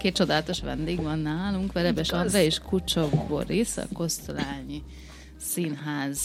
két csodálatos vendég van nálunk, Verebes Andrea és Kucsok Boris, a Kosztolányi Színház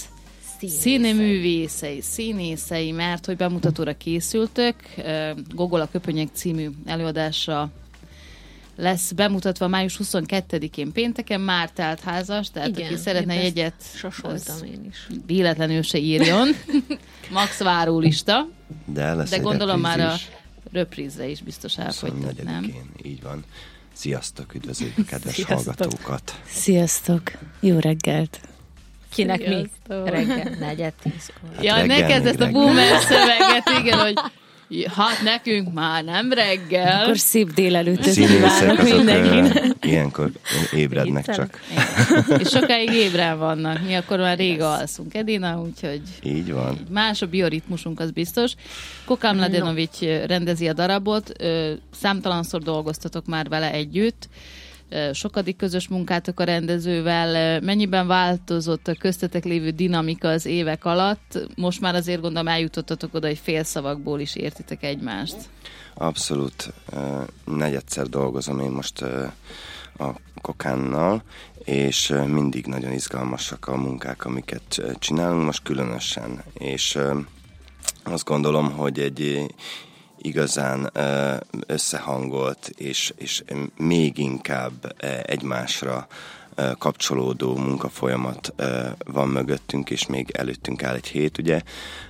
színészei, mert hogy bemutatóra készültök. Gogol a Köpönyeg című előadásra lesz bemutatva május 22-én pénteken, már telt házas, tehát igen, aki szeretne jegyet, én is. Véletlenül se írjon. Max várólista. De gondolom már a röprízre is biztos elfogytak, nem? Így van. Sziasztok, üdvözlőjük a kedves hallgatókat. Sziasztok, jó reggelt. Kinek mi? Reggel 4:10-kor. Ja, ne kezd ezt a boomer szöveget, igen, hogy hát nekünk már nem reggel. Akkor szép délelőtöt kívánok mindenkinek. Ilyenkor ébrednek csak. És sokáig ébren vannak. Mi akkor már rég alszunk, Edina, úgyhogy így van. Más a bioritmusunk, az biztos. Kokám Mladenovics rendezi a darabot, számtalanszor dolgoztatok már vele együtt. Sokadik közös munkátok a rendezővel. Mennyiben változott a köztetek lévő dinamika az évek alatt? Most már azért gondolom eljutottatok oda, hogy félszavakból is értitek egymást. Abszolút. Negyedszer dolgozom én most a Kokánnal, és mindig nagyon izgalmasak a munkák, amiket csinálunk, most különösen. És azt gondolom, hogy egy igazán összehangolt és még inkább egymásra kapcsolódó munkafolyamat van mögöttünk, és még előttünk áll egy hét, ugye.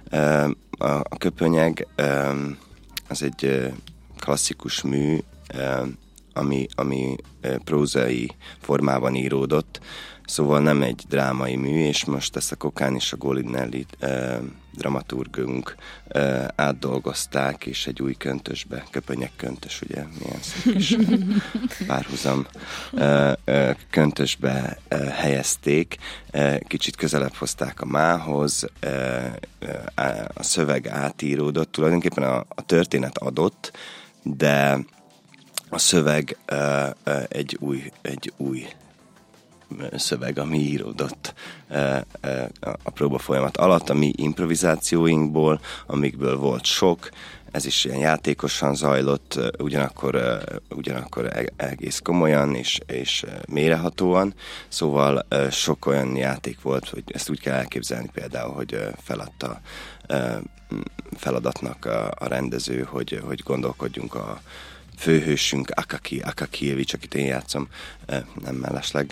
A Köpönyeg az egy klasszikus mű, ami prózai formában íródott, szóval nem egy drámai mű, és most ezt a Kokán és a Golinelli dramaturgunk átdolgozták, és egy új köntösbe, Köpönyeg köntös, ugye, milyen szép kis párhuzam, köntösbe helyezték, kicsit közelebb hozták a mához, a szöveg átíródott, tulajdonképpen a történet adott, de a szöveg egy új szöveg, ami íródott a próbafolyamat alatt, a mi improvizációinkból, amikből volt sok, ez is ilyen játékosan zajlott, ugyanakkor egész komolyan és mélyrehatóan, szóval sok olyan játék volt, hogy ezt úgy kell elképzelni például, hogy feladta feladatnak a rendező, hogy gondolkodjunk a főhősünk Akakievics, akit én játszom, nem mellesleg,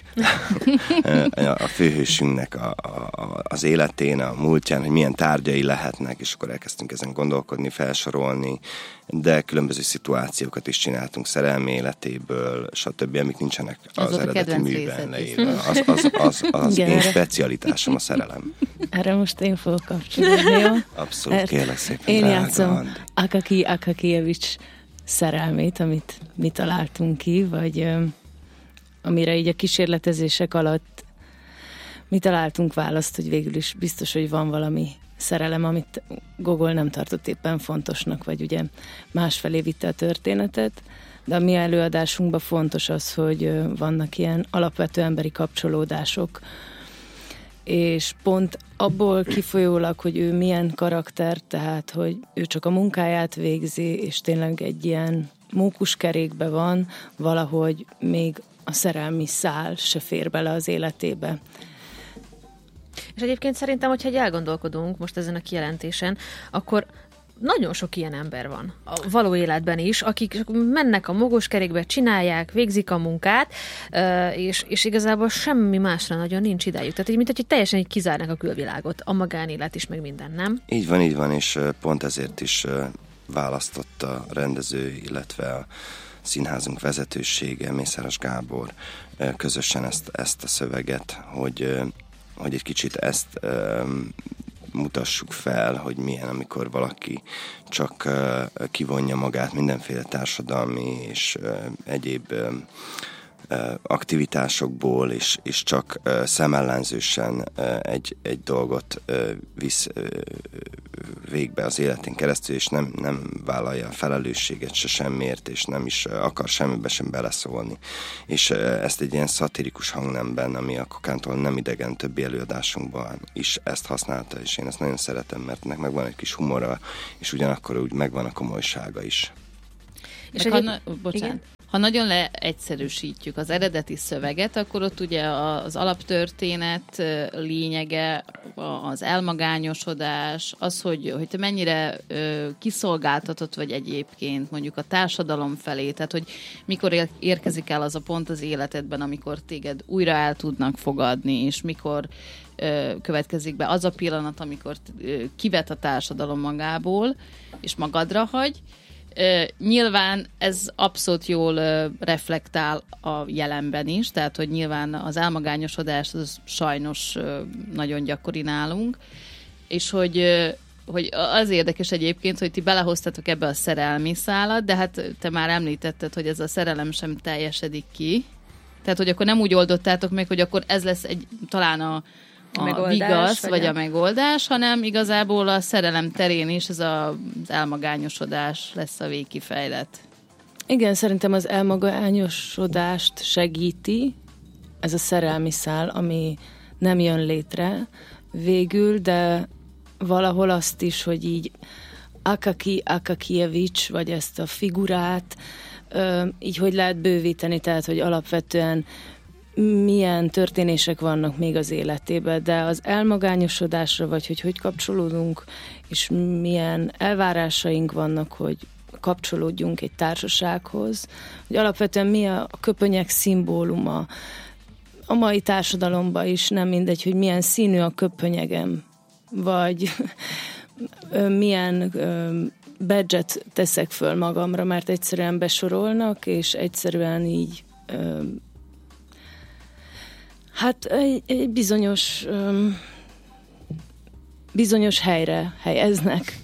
a főhősünknek az életén, a múltján, hogy milyen tárgyai lehetnek, és akkor elkezdtünk ezen gondolkodni, felsorolni, de különböző szituációkat is csináltunk szerelmi életéből, stb., amik nincsenek az eredeti műben leírva. Az én specialitásom a szerelem. Erre most én fogok kapcsolódni, jó? Abszolút, kérlek szépen. Én játszom Akakievics szerelmét, amit mi találtunk ki, vagy amire így a kísérletezések alatt mi találtunk választ, hogy végül is biztos, hogy van valami szerelem, amit Gogol nem tartott éppen fontosnak, vagy ugye másfelé vitte a történetet, de a mi előadásunkban fontos az, hogy vannak ilyen alapvető emberi kapcsolódások, és pont abból kifolyólag, hogy ő milyen karakter, tehát, hogy ő csak a munkáját végzi, és tényleg egy ilyen mókuskerékbe van, valahogy még a szerelmi szál se fér bele az életébe. És egyébként szerintem, hogyha elgondolkodunk most ezen a kijelentésen, akkor nagyon sok ilyen ember van a való életben is, akik mennek a mogóskerékbe, csinálják, végzik a munkát, és igazából semmi másra nagyon nincs idejük. Tehát, mint hogy teljesen így kizárnak a külvilágot, a magánélet is, meg minden, nem? Így van, és pont ezért is választott a rendező, illetve a színházunk vezetősége, Mészáros Gábor közösen ezt a szöveget, hogy egy kicsit ezt mutassuk fel, hogy milyen, amikor valaki csak kivonja magát mindenféle társadalmi és egyéb aktivitásokból, és csak szemellenzősen egy dolgot visz végbe az életén keresztül, és nem vállalja a felelősséget se semmiért, és nem is akar semmibe sem beleszólni. És ezt egy ilyen szatirikus hangnemben, ami a Kokántól nem idegen, többi előadásunkban is ezt használta, és én ezt nagyon szeretem, mert ennek megvan egy kis humora, és ugyanakkor úgy megvan a komolysága is. És bocsánat. Ha nagyon leegyszerűsítjük az eredeti szöveget, akkor ott ugye az alaptörténet lényege, az elmagányosodás, az, hogy te mennyire kiszolgáltatott vagy egyébként mondjuk a társadalom felé, tehát hogy mikor érkezik el az a pont az életedben, amikor téged újra el tudnak fogadni, és mikor következik be az a pillanat, amikor kivet a társadalom magából, és magadra hagy. Nyilván ez abszolút jól reflektál a jelenben is, tehát hogy nyilván az elmagányosodás az sajnos nagyon gyakori nálunk, és hogy az érdekes egyébként, hogy ti belehoztatok ebbe a szerelmi szálat, de hát te már említetted, hogy ez a szerelem sem teljesedik ki. Tehát, hogy akkor nem úgy oldottátok meg, hogy akkor ez lesz talán a vigasz, vagy a megoldás, hanem igazából a szerelem terén is ez az elmagányosodás lesz a végkifejlet. Igen, szerintem az elmagányosodást segíti ez a szerelmi szál, ami nem jön létre végül, de valahol azt is, hogy így Akaki Akakijevics, vagy ezt a figurát így hogy lehet bővíteni, tehát hogy alapvetően milyen történések vannak még az életében, de az elmagányosodásra, vagy hogy kapcsolódunk, és milyen elvárásaink vannak, hogy kapcsolódjunk egy társasághoz, hogy alapvetően mi a köpönyek szimbóluma. A mai társadalomban is nem mindegy, hogy milyen színű a köpönyegem, vagy milyen badge-et teszek föl magamra, mert egyszerűen besorolnak, és egyszerűen így egy bizonyos helyre helyeznek.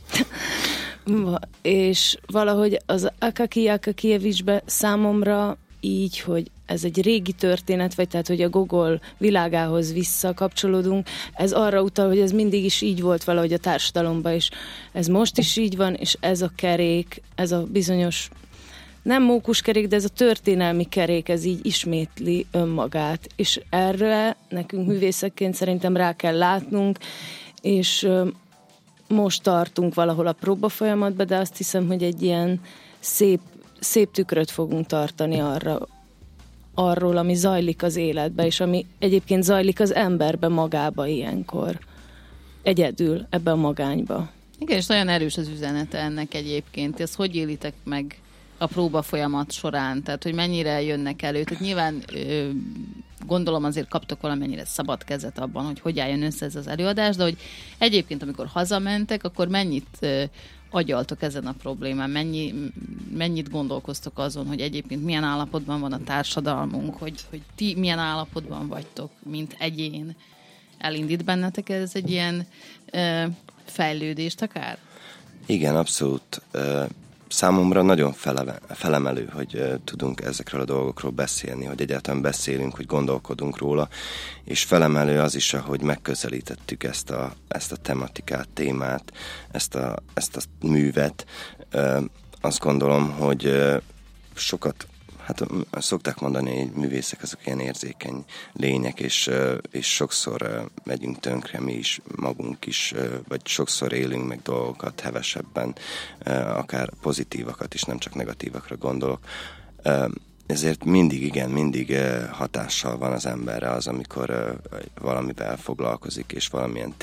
És valahogy az Akaki Akakijevicsbe számomra így, hogy ez egy régi történet, vagy tehát, hogy a Gogol világához visszakapcsolódunk, ez arra utal, hogy ez mindig is így volt valahogy a társadalomban, és ez most is így van, és ez a kerék, ez a bizonyos nem mókuskerék, de ez a történelmi kerék, ez így ismétli önmagát. És erre nekünk művészekként szerintem rá kell látnunk, és most tartunk valahol a próbafolyamatban, de azt hiszem, hogy egy ilyen szép tükröt fogunk tartani arról, ami zajlik az életbe, és ami egyébként zajlik az emberbe magába ilyenkor. Egyedül, ebbe a magányba. Igen, és nagyon erős az üzenete ennek egyébként. Ezt hogy élitek meg a próba folyamat során? Tehát, hogy mennyire jönnek elő? Tehát nyilván gondolom azért kaptok valamennyire szabad kezet abban, hogy álljon össze ez az előadás, de hogy egyébként, amikor hazamentek, akkor mennyit agyaltok ezen a problémán? Mennyit gondolkoztok azon, hogy egyébként milyen állapotban van a társadalmunk, hogy ti milyen állapotban vagytok, mint egyén? Elindít bennetek ez egy ilyen fejlődést akár? Igen, abszolút. Számomra nagyon felemelő, hogy tudunk ezekről a dolgokról beszélni, hogy egyáltalán beszélünk, hogy gondolkodunk róla, és felemelő az is, ahogy megközelítettük ezt a tematikát, témát, ezt a művet. Azt gondolom, hogy sokat, hát szokták mondani, hogy művészek azok ilyen érzékeny lények, és sokszor megyünk tönkre mi is, magunk is, vagy sokszor élünk meg dolgokat hevesebben, akár pozitívakat is, nem csak negatívakra gondolok. Ezért mindig hatással van az emberre az, amikor valamivel foglalkozik, és valamilyen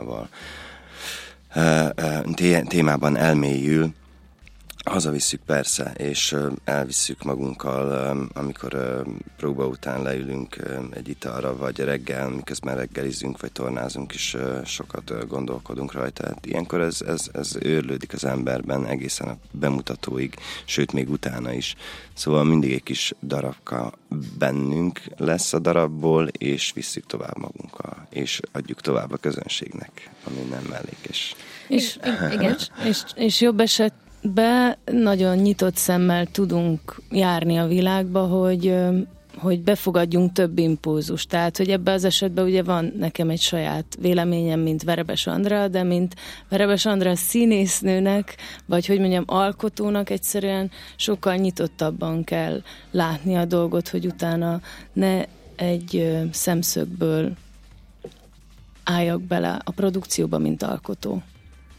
témában elmélyül. Hazavisszük persze, és elvisszük magunkkal, amikor próba után leülünk egy italra, vagy reggel, miközben reggelizünk, vagy tornázunk, és sokat gondolkodunk rajta. Hát ilyenkor ez őrlődik az emberben egészen a bemutatóig, sőt még utána is. Szóval mindig egy kis darabka bennünk lesz a darabból, és visszük tovább magunkkal, és adjuk tovább a közönségnek, ami nem mellékes. És jobb esetben nagyon nyitott szemmel tudunk járni a világba, hogy befogadjunk több impulzust. Tehát, hogy ebben az esetben ugye van nekem egy saját véleményem, mint Verebes Andrea, de mint Verebes Andrea színésznőnek, vagy hogy mondjam, alkotónak egyszerűen sokkal nyitottabban kell látni a dolgot, hogy utána ne egy szemszögből álljak bele a produkcióba, mint alkotó.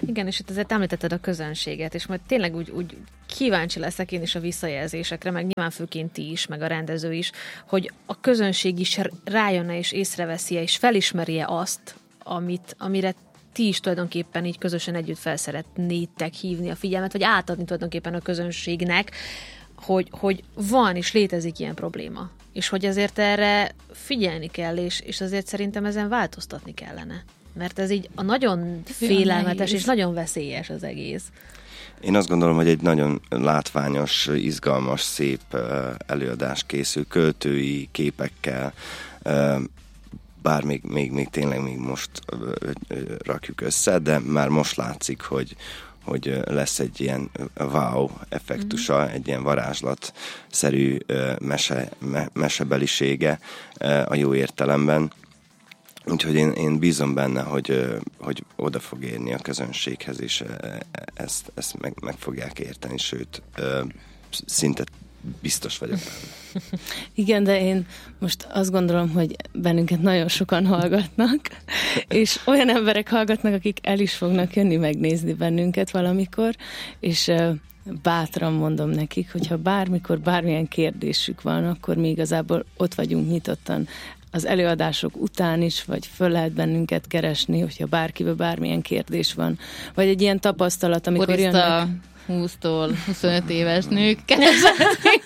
Igen, és itt azért említetted a közönséget, és majd tényleg úgy kíváncsi leszek én is a visszajelzésekre, meg nyilván főként ti is, meg a rendező is, hogy a közönség is rájönne és észreveszi-e, és felismeri-e azt, amire ti is tulajdonképpen így közösen együtt felszeretnétek hívni a figyelmet, vagy átadni tulajdonképpen a közönségnek, hogy van és létezik ilyen probléma. És hogy azért erre figyelni kell, és azért szerintem ezen változtatni kellene. Mert ez így a nagyon félelmetes és nagyon veszélyes az egész. Én azt gondolom, hogy egy nagyon látványos, izgalmas, szép előadás készül, költői képekkel, bár még tényleg most rakjuk össze, de már most látszik, hogy lesz egy ilyen wow effektusa, egy ilyen varázslatszerű mesebelisége a jó értelemben. Úgyhogy én bízom benne, hogy oda fog érni a közönséghez, és ezt meg fogják érteni, sőt, szinte biztos vagyok benne. Igen, de én most azt gondolom, hogy bennünket nagyon sokan hallgatnak, és olyan emberek hallgatnak, akik el is fognak jönni megnézni bennünket valamikor, és bátran mondom nekik, hogyha bármikor bármilyen kérdésük van, akkor mi igazából ott vagyunk nyitottan az előadások után is, vagy föl lehet bennünket keresni, hogyha bárkiben bármilyen kérdés van. Vagy egy ilyen tapasztalat, amikor jönnek... 20-tól 25 éves nők kereshetik.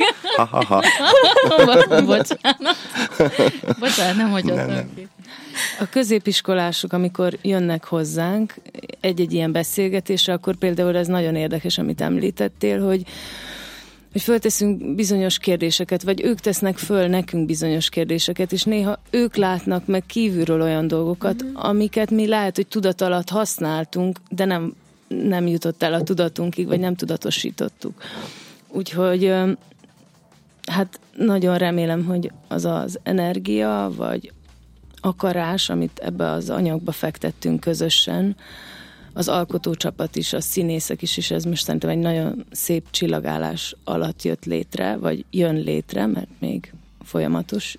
Bocsánat, nem hagyottam ki. A középiskolások, amikor jönnek hozzánk egy-egy ilyen beszélgetésre, akkor például ez nagyon érdekes, amit említettél, hogy fölteszünk bizonyos kérdéseket, vagy ők tesznek föl nekünk bizonyos kérdéseket, és néha ők látnak meg kívülről olyan dolgokat, amiket mi lehet, hogy tudat alatt használtunk, de nem jutott el a tudatunkig, vagy nem tudatosítottuk. Úgyhogy hát nagyon remélem, hogy az az energia, vagy akarás, amit ebbe az anyagba fektettünk közösen, az alkotócsapat is, a színészek is, és ez most szerintem egy nagyon szép csillagállás alatt jött létre, vagy jön létre, mert még folyamatos,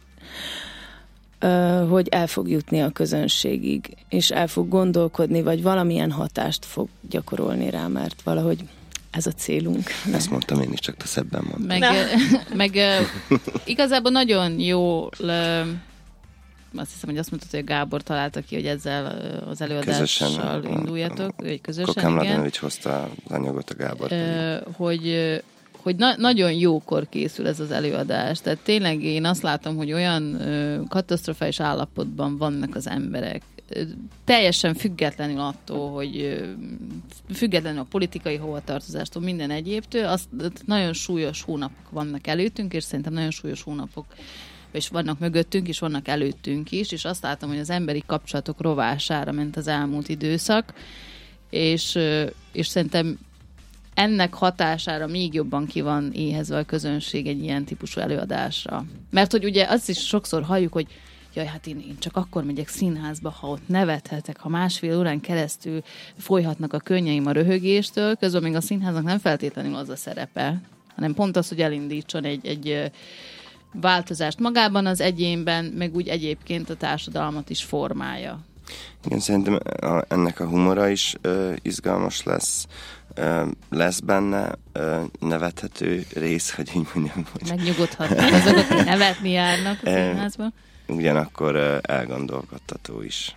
hogy el fog jutni a közönségig, és el fog gondolkodni, vagy valamilyen hatást fog gyakorolni rá, mert valahogy ez a célunk. Ezt mondtam én is, csak te szebben mondtad. Meg igazából nagyon jó... Azt hiszem, hogy azt mondtad, hogy Gábor találta ki, hogy ezzel az előadással induljatok, vagy közösen, Kokám Mladenovics hozta az anyagot, a Gábor. Hogy nagyon jókor készül ez az előadás. Tehát tényleg én azt látom, hogy olyan katasztrofális állapotban vannak az emberek, teljesen függetlenül attól, hogy függetlenül a politikai hovatartozástól, minden egyébtől, nagyon súlyos hónapok vannak előttünk, és szerintem nagyon súlyos hónapok és vannak mögöttünk is, vannak előttünk is, és azt látom, hogy az emberi kapcsolatok rovására ment az elmúlt időszak, és szerintem ennek hatására még jobban ki van éhezve a közönség egy ilyen típusú előadásra. Mert hogy ugye azt is sokszor halljuk, hogy jaj, hát én csak akkor megyek színházba, ha ott nevethetek, ha másfél órán keresztül folyhatnak a könnyeim a röhögéstől, közben még a színháznak nem feltétlenül az a szerepe, hanem pont az, hogy elindítson egy változást magában az egyénben, meg úgy egyébként a társadalmat is formálja. Igen, szerintem ennek a humora is izgalmas lesz benne nevethető rész, hogy így mondjam. Megnyugodhatnak azok, akik nevetni járnak a színházba. Ugyanakkor elgondolkodtató is.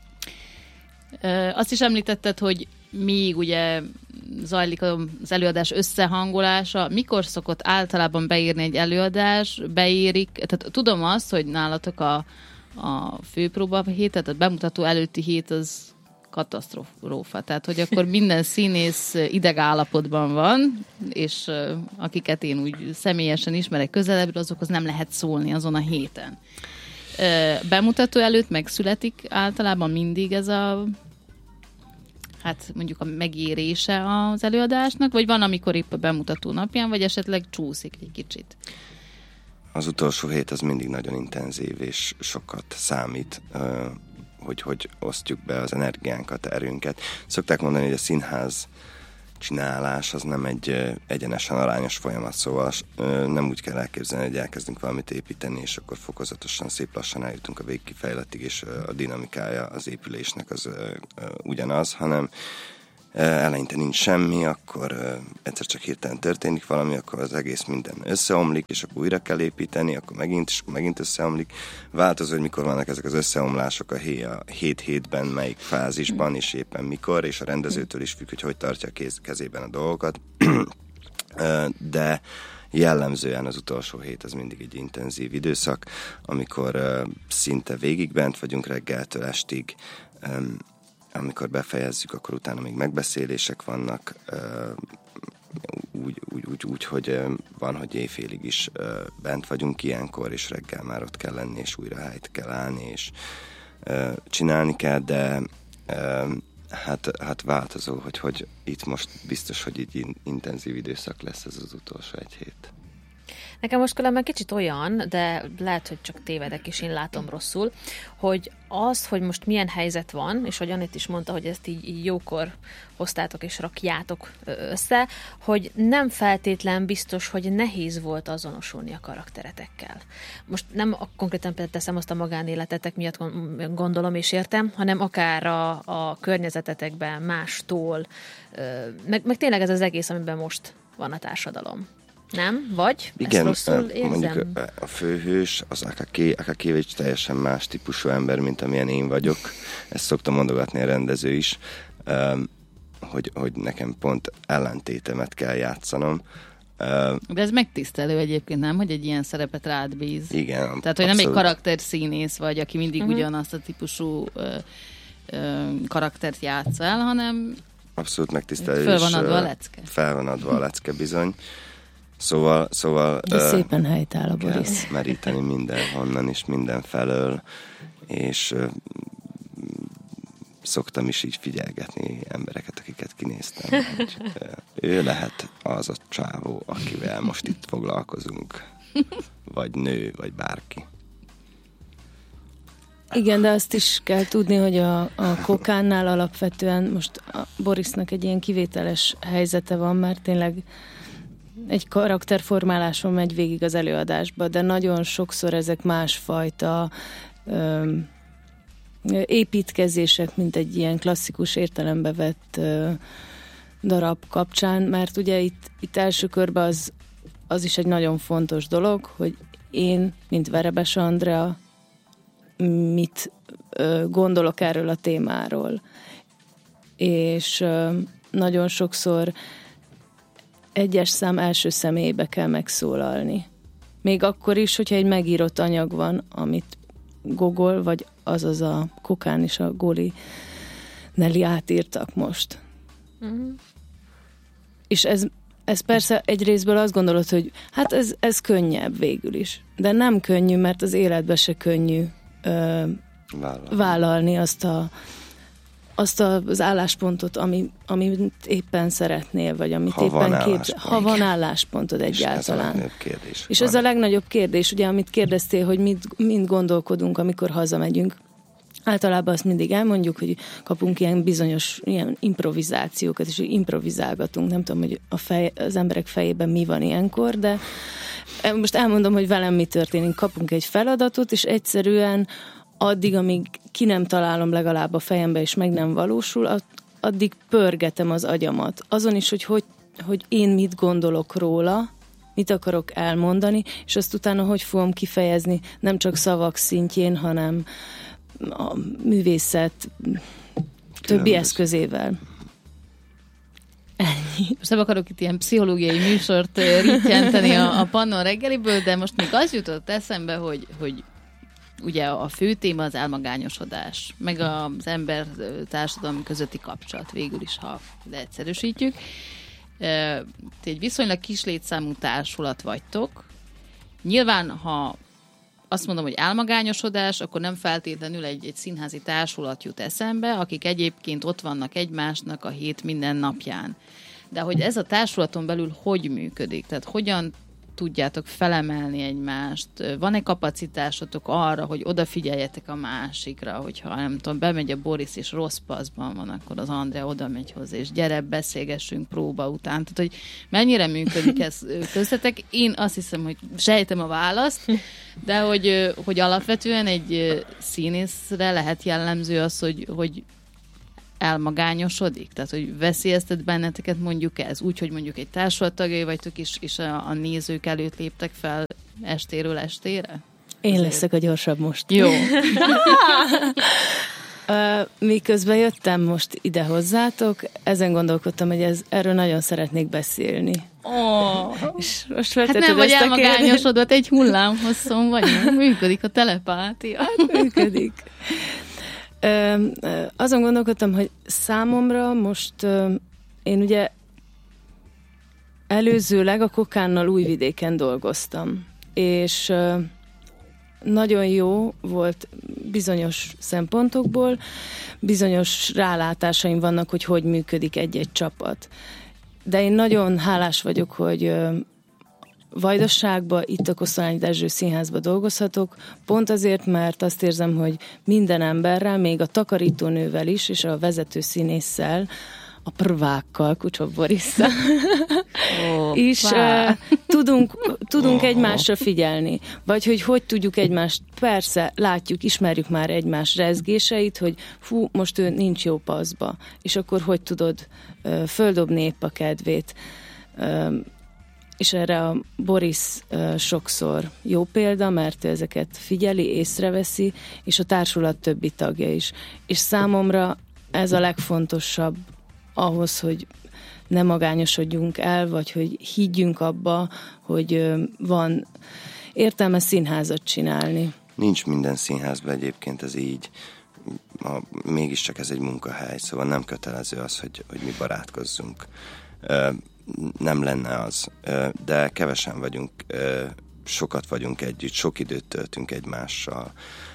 Azt is említetted, hogy míg ugye zajlik az előadás összehangolása, mikor szokott általában beírni egy előadás, beírik, tehát tudom azt, hogy nálatok a főpróba hét, tehát a bemutató előtti hét az katasztrófa, tehát hogy akkor minden színész idegállapotban van, és akiket én úgy személyesen ismerek közelebbről, azokhoz nem lehet szólni azon a héten. Bemutató előtt megszületik általában mindig ez a hát mondjuk a megérése az előadásnak, vagy van, amikor épp a bemutató napján, vagy esetleg csúszik egy kicsit? Az utolsó hét az mindig nagyon intenzív, és sokat számít, hogy osztjuk be az energiánkat, erőnket. Szokták mondani, hogy a színház csinálás az nem egy egyenesen arányos folyamat, szóval nem úgy kell elképzelni, hogy elkezdünk valamit építeni, és akkor fokozatosan, szép lassan eljutunk a végkifejletig, és a dinamikája az épülésnek az ugyanaz, hanem eleinte nincs semmi, akkor egyszer csak hirtelen történik valami, akkor az egész minden összeomlik, és akkor újra kell építeni, akkor megint összeomlik. Változó, hogy mikor vannak ezek az összeomlások a hét-hétben, melyik fázisban, és éppen mikor, és a rendezőtől is függ, hogy tartja a kezében a dolgokat. De jellemzően az utolsó hét az mindig egy intenzív időszak, amikor szinte végig bent vagyunk reggeltől estig, amikor befejezzük, akkor utána még megbeszélések vannak, úgy, hogy van, hogy éjfélig is bent vagyunk ilyenkor, és reggel már ott kell lenni, és újra helyt kell állni, és csinálni kell, de hát változó, hogy itt most biztos, hogy így intenzív időszak lesz ez az utolsó egy hét. Nekem most különben kicsit olyan, de lehet, hogy csak tévedek, és én látom rosszul, hogy az, hogy most milyen helyzet van, és hogy Anett is mondta, hogy ezt így jókor hoztátok és rakjátok össze, hogy nem feltétlen biztos, hogy nehéz volt azonosulni a karakteretekkel. Most nem konkrétan teszem azt a magánéletetek miatt gondolom és értem, hanem akár a környezetetekben, mástól, meg tényleg ez az egész, amiben most van a társadalom. Nem? Vagy? Igen, ezt rosszul érzem? Mondjuk a főhős, az Akakijevics teljesen más típusú ember, mint amilyen én vagyok. Ezt szoktam mondogatni a rendező is, hogy nekem pont ellentétemet kell játszanom. De ez megtisztelő egyébként, nem? Hogy egy ilyen szerepet rád bíz. Igen, tehát, hogy abszolút. nem egy karakterszínész vagy, aki mindig ugyanazt a típusú karaktert játsz el, hanem abszolút megtisztelő. Föl van adva a lecke. Fel van adva a lecke, bizony. Szóval de szépen helytáll a Boris. Meríteni mindenhonnan és mindenfelől, és szoktam is így figyelgetni embereket, akiket kinéztem, hogy ő lehet az a csávó, akivel most itt foglalkozunk, vagy nő, vagy bárki. Igen, de azt is kell tudni, hogy a Kokánnál alapvetően most a Borisnak egy ilyen kivételes helyzete van, mert tényleg egy karakterformáláson megy végig az előadásba, de nagyon sokszor ezek másfajta építkezések, mint egy ilyen klasszikus értelembe vett darab kapcsán, mert ugye itt első körben az is egy nagyon fontos dolog, hogy én, mint Verebes Andrea, mit gondolok erről a témáról. És nagyon sokszor egyes szám első személybe kell megszólalni. Még akkor is, hogyha egy megírott anyag van, amit Gogol, vagy azaz a Kokán és a Góli Nelly átírtak most. Uh-huh. És ez persze egy részből azt gondolod, hogy hát ez könnyebb végül is. De nem könnyű, mert az életben se könnyű vállalni azt az álláspontot, amit éppen szeretnél, vagy amit ha van álláspontod egyáltalán. És ez a legnagyobb kérdés, ugye, amit kérdeztél, hogy mind gondolkodunk, amikor hazamegyünk. Általában azt mindig elmondjuk, hogy kapunk ilyen bizonyos ilyen improvizációkat, és improvizálgatunk. Nem tudom, hogy az emberek fejében mi van ilyenkor, de most elmondom, hogy velem mi történik. Kapunk egy feladatot, és egyszerűen addig, amíg ki nem találom legalább a fejembe, és meg nem valósul, addig pörgetem az agyamat. Azon is, hogy én mit gondolok róla, mit akarok elmondani, és azt utána hogy fogom kifejezni, nem csak szavak szintjén, hanem a művészet többi eszközével. Ennyi. Most nem akarok itt ilyen pszichológiai műsort rittyenteni a Pannon reggeliből, de most még az jutott eszembe, hogy ugye a fő téma az elmagányosodás, meg az ember társadalmi közötti kapcsolat végül is, ha leegyszerűsítjük. Ti egy viszonylag kis létszámú társulat vagytok. Nyilván, ha azt mondom, hogy elmagányosodás, akkor nem feltétlenül egy színházi társulat jut eszembe, akik egyébként ott vannak egymásnak a hét minden napján. De hogy ez a társulaton belül hogy működik? Tehát hogyan tudjátok felemelni egymást? Van-e kapacitásotok arra, hogy odafigyeljetek a másikra, hogyha nem tudom, bemegy a Boris és rossz paszban van, akkor az Andrea oda megy hozzá, és gyere, beszélgessünk próba után. Tehát, hogy mennyire működik ez köztetek? Én azt hiszem, hogy sejtem a választ, de hogy alapvetően egy színészre lehet jellemző az, hogy elmagányosodik? Tehát, hogy veszélyeztet benneteket mondjuk ez? Úgy, hogy mondjuk egy társulat-tagjai vagytok, és a nézők előtt léptek fel estéről estére? Én leszek a gyorsabb most. Jó. Miközben jöttem most ide hozzátok, ezen gondolkodtam, hogy erről nagyon szeretnék beszélni. És most hát nem vagy elmagányosodott, egy hullámhosszon vagyunk. Működik a telepátia. Hát működik. Azon gondolkodtam, hogy számomra most én ugye előzőleg a Kokánnal Újvidéken dolgoztam, és nagyon jó volt bizonyos szempontokból, bizonyos rálátásaim vannak, hogy működik egy-egy csapat. De én nagyon hálás vagyok, hogy Vajdaságban, itt a Kosztolányi Dezső Színházban dolgozhatok, pont azért, mert azt érzem, hogy minden emberrel, még a takarítónővel is, és a vezető színésszel, a prvákkal, Kucsok Borisszal is tudunk egymásra figyelni. Vagy hogy tudjuk egymást, persze látjuk, ismerjük már egymás rezgéseit, hogy fú, most ő nincs jó paszba, és akkor hogy tudod földobni épp a kedvét. És erre a Boris sokszor jó példa, mert ő ezeket figyeli, észreveszi, és a társulat többi tagja is. És számomra ez a legfontosabb ahhoz, hogy ne magányosodjunk el, vagy hogy higgyünk abba, hogy van értelme színházat csinálni. Nincs minden színházban egyébként ez így. Mégiscsak ez egy munkahely, szóval nem kötelező az, hogy mi barátkozzunk. Nem lenne az. De kevesen vagyunk, sokat vagyunk együtt, sok időt töltünk egymással.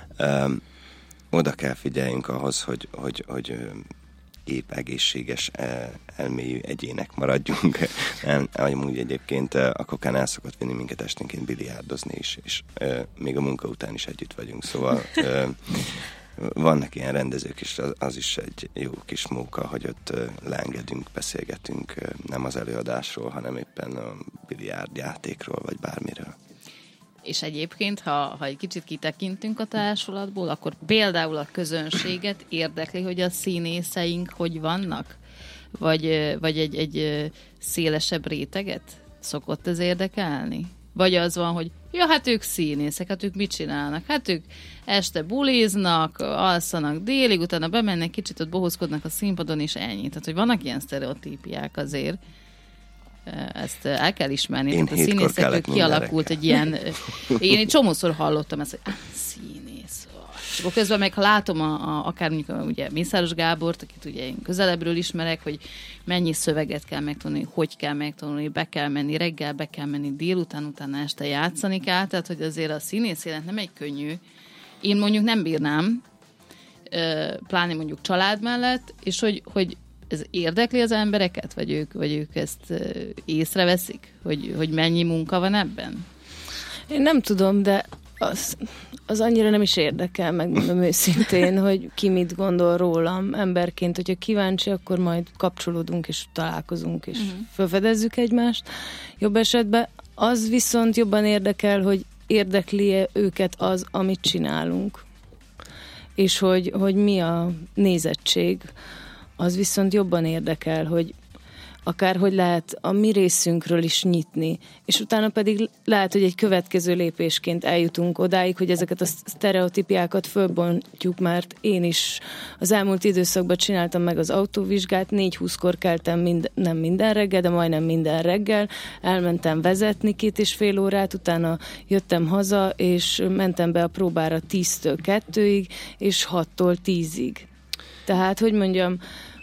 Oda kell figyeljünk ahhoz, hogy épp egészséges, elmélyű egyének maradjunk. Amúgy egyébként a Kokán el szokott vinni minket esténként biliárdozni is, és még a munka után is együtt vagyunk, szóval vannak ilyen rendezők is, az is egy jó kis móka, hogy ott leengedünk, beszélgetünk, nem az előadásról, hanem éppen a biliárdjátékról, vagy bármiről. És egyébként, ha egy kicsit kitekintünk a társulatból, akkor például a közönséget érdekli, hogy a színészeink hogy vannak? Vagy egy szélesebb réteget szokott ez érdekelni? Vagy az van, hogy ja, hát ők színészek, hát ők mit csinálnak? Hát ők este buliznak, alszanak délig, utána bemennek, kicsit ott bohózkodnak a színpadon, és ennyi. Tehát, hogy vannak ilyen sztereotípiák azért. Ezt el kell ismerni. Én tehát a színészekről kialakult egy ilyen... Én egy csomószor hallottam ezt, hogy színész. És akkor közben meg, ha látom akár mondjuk ugye Mészáros Gábort, akit ugye én közelebbről ismerek, hogy mennyi szöveget kell megtanulni, hogy kell megtanulni, be kell menni, reggel be kell menni, délután, utána este játszani kell, tehát hogy azért a színész élet nem egy könnyű. Én mondjuk nem bírnám, pláne mondjuk család mellett, és hogy ez érdekli az embereket, vagy ők ezt észreveszik, hogy mennyi munka van ebben? Én nem tudom, de az annyira nem is érdekel, megmondom őszintén, hogy ki mit gondol rólam emberként. Hogyha kíváncsi, akkor majd kapcsolódunk, és találkozunk, és felfedezzük egymást. Jobb esetben az viszont jobban érdekel, hogy érdekli őket az, amit csinálunk. És hogy mi a nézettség. Az viszont jobban érdekel, hogy akárhogy lehet a mi részünkről is nyitni, és utána pedig lehet, hogy egy következő lépésként eljutunk odáig, hogy ezeket a sztereotípiákat fölbontjuk, mert én is az elmúlt időszakban csináltam meg az autóvizsgát, 4:20-kor keltem nem minden reggel, de majdnem minden reggel, elmentem vezetni 2,5 órát, utána jöttem haza, és mentem be a próbára 10-től 2-ig, és 6-tól 10-ig. Tehát, hogy mondjam,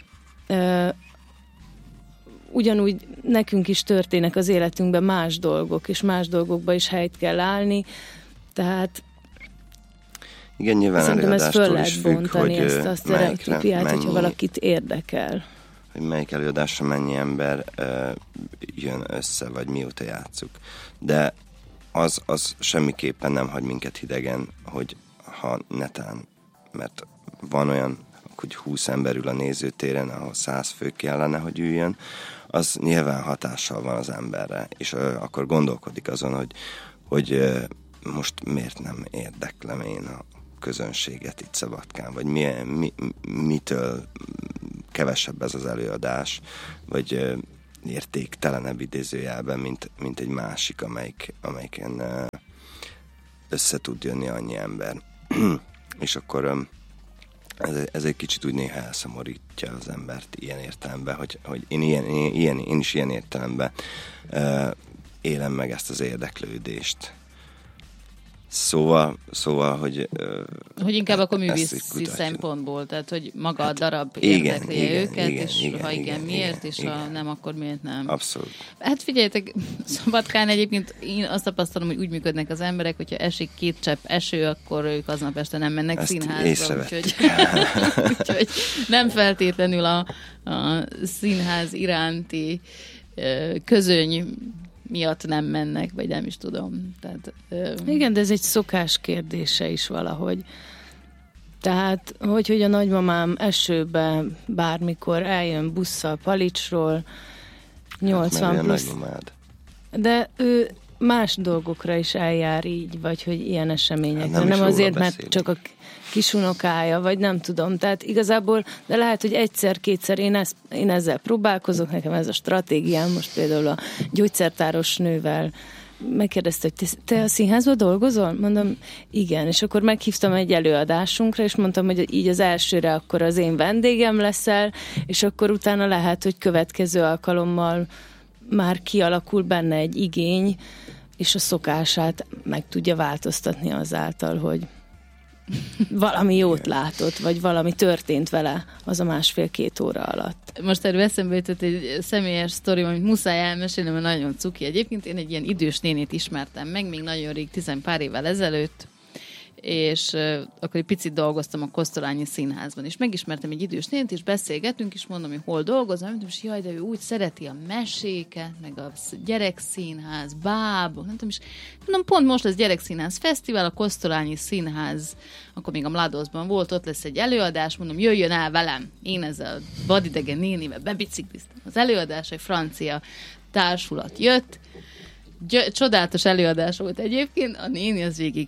ugyanúgy nekünk is történnek az életünkben más dolgok, és más dolgokban is helyt kell állni, tehát igen, nyilván szerintem ez föl lehet függ, bontani hogy ezt a sztereotípiát, hogyha valakit érdekel. Hogy melyik előadásra mennyi ember jön össze, vagy mióta játsszuk. De az semmiképpen nem hagy minket hidegen, hogy ha netán, mert van olyan, hogy 20 ember ül a nézőtéren, ahol 100 fő kellene, hogy üljön, az nyilván hatással van az emberre, és akkor gondolkodik azon, hogy most miért nem érdeklem én a közönséget itt Szabadkán, vagy mitől kevesebb ez az előadás, vagy értéktelenebb idézőjelben, mint egy másik, amelyiken össze tud jönni annyi ember. És akkor ez egy kicsit úgy néha elszomorítja az embert ilyen értelemben, hogy én is ilyen értelemben élem meg ezt az érdeklődést. Szóval, hogy inkább akkor művészi szempontból, tehát hogy maga a darab érdekli őket, és ha igen, miért, és ha nem, akkor miért nem. Abszolút. Hát figyeljetek, Szabadkán egyébként én azt tapasztalom, hogy úgy működnek az emberek, hogyha esik 2 csepp eső, akkor ők aznap este nem mennek ezt színházba. Úgyhogy nem feltétlenül a színház iránti közöny miatt nem mennek, vagy nem is tudom. Tehát, igen, de ez egy szokás kérdése is valahogy. Tehát, hogy a nagymamám esőbe bármikor eljön busszal Palicsról, 80 hát, plusz. De ő más dolgokra is eljár így, vagy hogy ilyen eseményekre. Hát nem azért, mert csak a kisunokája, vagy nem tudom. Tehát igazából, de lehet, hogy egyszer-kétszer én ezzel próbálkozok, nekem ez a stratégiám, most például a gyógyszertáros nővel megkérdezte, hogy te a színházban dolgozol? Mondom, igen, és akkor meghívtam egy előadásunkra, és mondtam, hogy így az elsőre akkor az én vendégem leszel, és akkor utána lehet, hogy következő alkalommal már kialakul benne egy igény, és a szokását meg tudja változtatni azáltal, hogy valami jót látott, vagy valami történt vele az a 1,5-2 óra alatt. Most erről eszembe jutott egy személyes sztori, amit muszáj elmesélni, mert nagyon cuki. Egyébként én egy ilyen idős nénét ismertem meg, még nagyon rég, 10 pár évvel ezelőtt, és akkor egy picit dolgoztam a Kosztolányi Színházban, és megismertem egy idős nént, és beszélgetünk, és mondom, hogy hol dolgozom, és jaj, de ő úgy szereti a meséket, meg a gyerekszínház, bábok, nem tudom, és mondom, pont most lesz gyerekszínház fesztivál, a Kosztolányi Színház, akkor még a Mladoszban volt, ott lesz egy előadás, mondom, jöjjön el velem, én ezzel a vadidegen nénivel bebicikliztem. Az előadás, egy francia társulat jött, csodálatos előadás volt egyébként, a néni az végig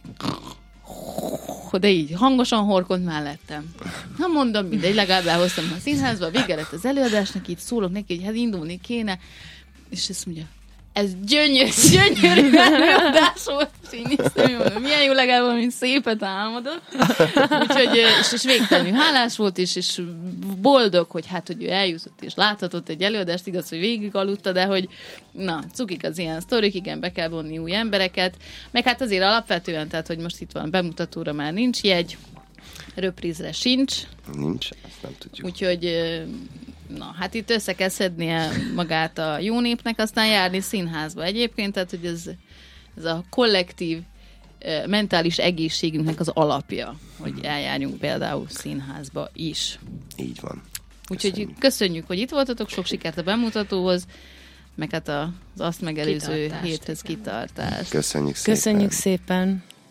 de így hangosan horkont mellettem. Ha mondom, mindegy, legalább elhoztam a színházba, vége lett az előadásnak, így szólok neki, hogy hát indulni kéne, és ezt mondja, ez gyönyörű előadás volt, és én néztem, hogy mondom, milyen jó, legalább valami szépet álmodott. Úgyhogy, és végtelenül hálás volt, és boldog, hogy hát, hogy ő eljutott, és láthatott egy előadást, igaz, hogy végig aludta, de hogy na, cukik az ilyen sztorik, igen, be kell vonni új embereket, meg hát azért alapvetően, tehát, hogy most itt van bemutatóra már nincs jegy, röprízre sincs. Nincs, ezt nem tudjuk. Úgyhogy na, hát itt össze kell szednie magát a jó népnek, aztán járni színházba egyébként, tehát hogy ez a kollektív mentális egészségünknek az alapja, hogy eljárjunk például színházba is. Így van. Úgyhogy köszönjük, hogy itt voltatok, sok sikert a bemutatóhoz, meg hát az azt megelőző héthez kitartást. Köszönjük szépen. Köszönjük szépen.